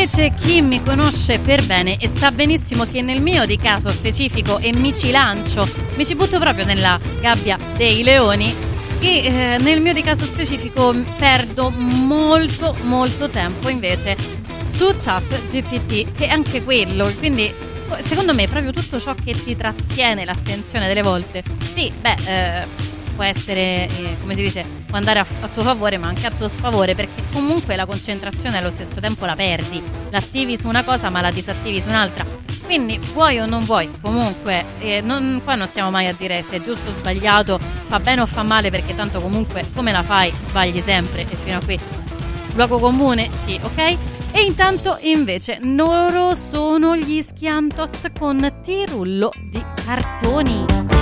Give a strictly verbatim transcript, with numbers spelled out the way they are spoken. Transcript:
Invece chi mi conosce per bene e sa benissimo che nel mio di caso specifico, e mi ci lancio, mi ci butto proprio nella gabbia dei leoni, che eh, nel mio di caso specifico perdo molto molto tempo invece su Chat G P T, che è anche quello, quindi secondo me proprio tutto ciò che ti trattiene l'attenzione delle volte, sì, beh, eh, può essere, eh, come si dice, può andare a, a tuo favore ma anche a tuo sfavore, perché comunque la concentrazione allo stesso tempo la perdi, l'attivi su una cosa ma la disattivi su un'altra, quindi vuoi o non vuoi, comunque eh, non, qua non stiamo mai a dire se è giusto o sbagliato, fa bene o fa male, perché tanto comunque come la fai sbagli sempre, e fino a qui luogo comune, sì, ok? E intanto invece loro sono gli Schiantos con Ti rullo di cartoni.